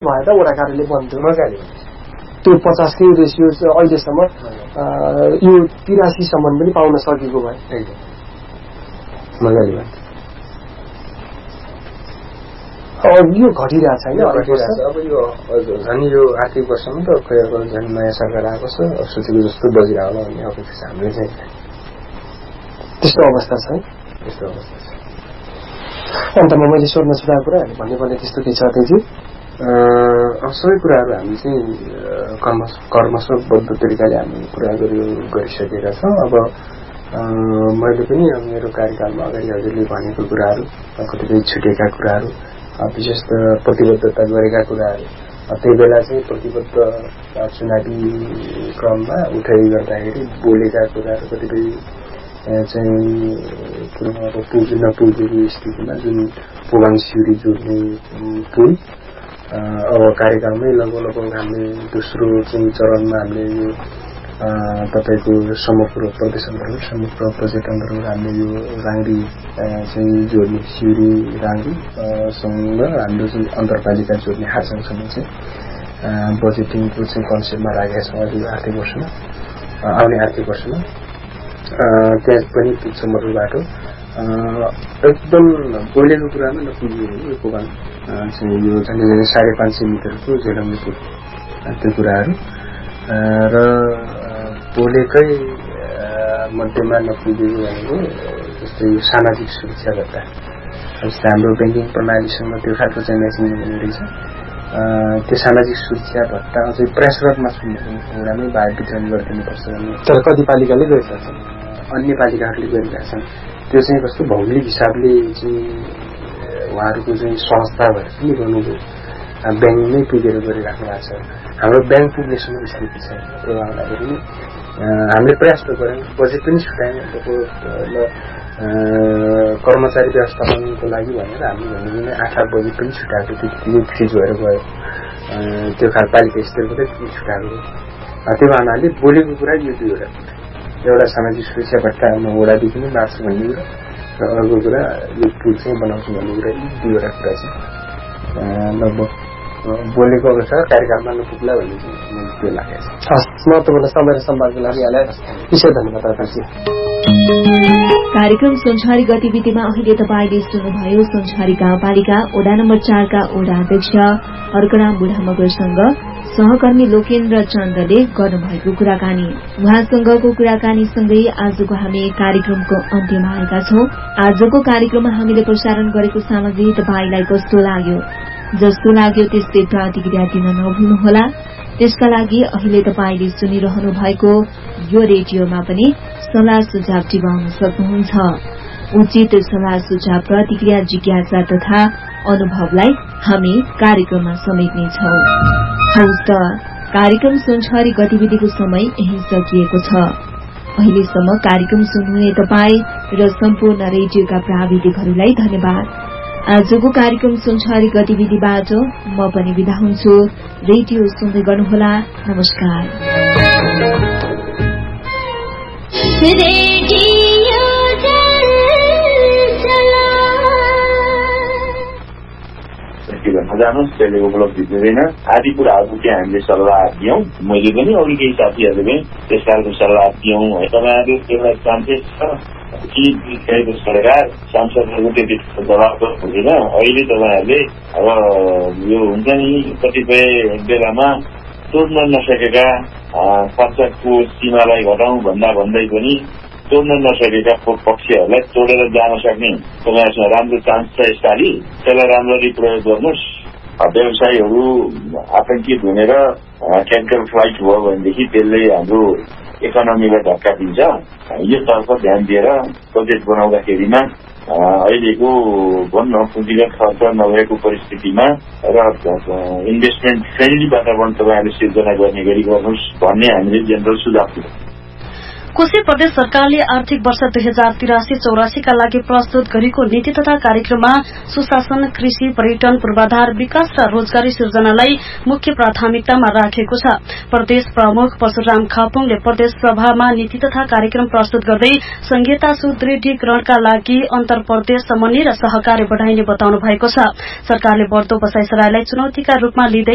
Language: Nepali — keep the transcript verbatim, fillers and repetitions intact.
भयो त वडा कार्यालय बन्द मजाले त्यो पचासकै रेसियो अहिलेसम्म यो तिरासीसम्म पनि पाउन सकेको भयो मजाले भयो यो घटिरहेको छैन अब यो झन् यो आर्थिक वर्षमा त खै अब झन् नयाँ सरकार आएको छ सोचेको जस्तो बजिरहेको होला भन्ने अपेक्षा हामीले चाहिँ त्यस्तो अवस्था छ त्यस्तो अवस्था छ अन्तमा मैले सोध्न छोडेको कुराहरू भन्ने पर्ने त्यस्तो केही छ त्यही सबै कुराहरू हामी चाहिँ कर्म कर्मशबद्ध तरिकाले हामी कुरा गरिसकेका छौँ। अब मैले पनि अब मेरो कार्यकालमा अगाडि हजुरले भनेको कुराहरू कतिपय छुटेका कुराहरू विशेष प्रतिबद्धता गरेका कुराहरू त्यही बेला चाहिँ प्रतिबद्ध चुनावी क्रममा उठाइ गर्दाखेरि बोलेका कुराहरू कतिपय चाहिँ अब पुग नपुगेको स्थितिमा जुन पोगाङ सिउरी जोड्ने पुल अब कार्यकालमै लगभग लगभग हामीले दोस्रो चाहिँ चरणमा हामीले यो तपाईँको समग्र प्रदेश अन्तर्गत समग्र प्रोजेक्ट अन्तर्गत हामीले यो राङ्गी चाहिँ जोड्ने सिउरी राङ्गी सँग हाम्रो चाहिँ अन्तरपालिका जोड्ने हारसँगसँग चाहिँ बजेटिङको चाहिँ कन्सेप्टमा राखेका छौँ अहिले आर्थिक वर्षमा आउने आर्थिक वर्षमा त्यहाँ पनि पुग्छ मोटर बाटो एकदम बोलेको कुरामा नपुग्यो यो पोगाङ चाहिँ यो झन्डै झन्डै साढे पाँच सय मिटरको झेलङ्गे पुल त्यो कुराहरू र बोलेकै मध्येमा नपुगेको भनेको जस्तै यो सामाजिक सुरक्षा भत्ता जस्तै हाम्रो ब्याङ्किङ प्रणालीसँग त्यो खालको चाहिँ म्याचिङ हुने रहेछ त्यो सामाजिक सुरक्षा भत्ता अझै प्रयासरतमा छुट्ने कुरामै बाहिर वितरण गरिदिनुपर्छ भन्ने तर कति पालिकाले गरिरहेका छन् अन्य पालिकाहरूले गरिरहेका छन् त्यो चाहिँ कस्तो भौगोलिक हिसाबले चाहिँ उहाँहरूको चाहिँ संस्था भएर पनि गर्नुभयो ब्याङ्कमै पुगेर गरिराख्नु भएको छ हाम्रो ब्याङ्क पुग्नेसम्म स्थिति छ त्यो आउँदाखेरि पनि हामीले प्रयास त गऱ्यौँ बजेट पनि छुट्यायौँ कर्मचारी व्यवस्थापनको लागि भनेर हामीले भन्ने आठ आठ बजेट पनि छुट्याएको त्यो फ्रिज भएर गयो त्यो खाल पालिका स्तरबाटै छुट्याएको त्यो हुनाले बोलेको कुरा यो दुईवटा एउटा सामाजिक सुरक्षा भत्ता म वडादेखि नै बाँड्छु भन्ने कुरा र अर्को कुरा यो पुल चाहिँ बनाउँछु भन्ने कुरा यी दुईवटा कुरा चाहिँ लगभग बोलेको अनुसार कार्यकालमा नपुग्ला भन्ने चाहिँ मलाई त्यो लागेको छ। हस् महत्त्वपूर्ण समय र सम्वादको लागि यहाँलाई विशेष धन्यवाद प्रकाशजी। कार्यक्रम संसारी गतिविधिमा अहिले तपाईँले सुन्नुभयो संसारी गाउँपालिका वडा नम्बर चारका वडा अध्यक्ष अर्कराम बुढा मगरसँग सहकर्मी लोकेन्द्र चन्दले गर्नुभएको कुराकानी। उहाँसँगको कुराकानीसँगै आजको हामी कार्यक्रमको अन्त्यमा आएका छौं। आजको कार्यक्रममा हामीले प्रसारण गरेको सामग्री तपाईँलाई कस्तो लाग्यो जस्तो लाग्यो त्यस्तै प्रतिक्रिया दिन नभुल्नुहोला। त्यसका लागि अहिले तपाईँले सुनिरहनु भएको यो रेडियोमा पनि सल्लाह सुझाव टिपाउन सक्नुहुन्छ। उचित सल्लाह सुझाव प्रतिक्रिया जिज्ञासा तथा अनुभवलाई हामी कार्यक्रममा समेट्नेछौं। हौस् त कार्यक्रम संसारी गतिविधिको समय यही सकिएको छ। अहिलेसम्म कार्यक्रम सुन्नुहुने तपाईँ र सम्पूर्ण रेडियोका प्राविधिकहरूलाई धन्यवाद। आजको कार्यक्रम संसारी गतिविधिबाट म पनि बिदा हुन्छु। रेडियो सुन्दै गर्नुहोला। नमस्कार। जानुहोस् त्यसले उपलब्धि दिँदैन आदि कुराहरूको चाहिँ हामीले सल्लाह दियौँ। मैले पनि अरू केही साथीहरूले पनि त्यस खालको सल्लाह दियौँ है। तपाईँहरू एउटा चान्सेस छ कि सरकार सांसदहरूको त्यति दबाव हुँदैन। अहिले तपाईँहरूले अब यो हुन्छ नि कतिपय बेलामा तोड्न नसकेका पञ्चायतको सीमालाई घटाउँ भन्दा भन्दै पनि तोड्न नसकेका पक्षहरूलाई तोडेर जान सक्ने तपाईँहरूसँग राम्रो चान्स छ यसपालि। त्यसलाई राम्ररी प्रयोग गर्नुहोस्। व्यवसायीहरू आतंकित हुने र क्यान्सल फ्लाइट भयो भनेदेखि त्यसले हाम्रो इकोनोमीलाई धक्का दिन्छ। यो तर्फ ध्यान दिएर बजेट बनाउँदाखेरिमा अहिलेको भन्न पुँजीगत खर्च नभएको परिस्थितिमा र इन्भेस्टमेन्ट फ्रेन्डली वातावरण तपाईँहरूले सिर्जना गर्ने गरी गर्नुहोस् भन्ने हामीले जेनरल सुझाव दियौँ। कोशी प्रदेश सरकारले आर्थिक वर्ष दुई हजार तिरासी चौरासीका लागि प्रस्तुत गरेको नीति तथा कार्यक्रममा सुशासन, कृषि, पर्यटन, पूर्वाधार विकास र रोजगारी सृजनालाई मुख्य प्राथमिकतामा राखेको छ। प्रदेश प्रमुख परशुराम खापुङले प्रदेश सभामा नीति तथा कार्यक्रम प्रस्तुत गर्दै संघीयता सुदृढीकरणका लागि अन्तर प्रदेश समन्वय र सहकार्य बढ़ाइने बताउनु भएको छ। सरकारले बढ़दो बसाइसराईलाई चुनौतीका रूपमा लिँदै